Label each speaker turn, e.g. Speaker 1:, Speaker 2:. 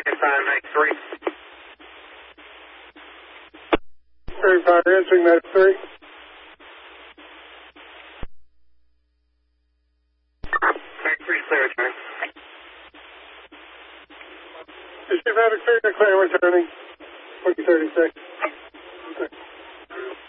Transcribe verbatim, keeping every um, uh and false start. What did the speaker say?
Speaker 1: five, Max three.
Speaker 2: Three five, answering Max three.
Speaker 1: Max three clear, return.
Speaker 2: Is your Mavic three clear returning? twenty thirty-six.